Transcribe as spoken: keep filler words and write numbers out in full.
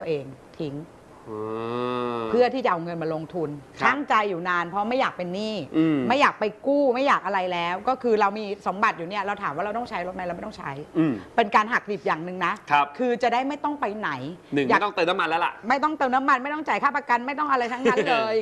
ตัวเองทิ้งเพื่อที่จะเอาเงินมาลงทุนตั้งใจอยู่นานเพราะไม่อยากเป็นหนี้ไม่อยากไปกู้ไม่อยากอะไรแล้วก็คือเรามีสมบัติอยู่เนี่ยเราถามว่าเราต้องใช้รถไหมเราไม่ต้องใช้เป็นการหักดิบอย่างหนึ่งนะคือจะได้ไม่ต้องไปไหนหนึ่งไม่ต้องเติมน้ำมันแล้วล่ะไม่ต้องเติมน้ำมันไม่ต้องจ่ายค่าประกันไม่ต้องอะไรทั้งนั้นเลย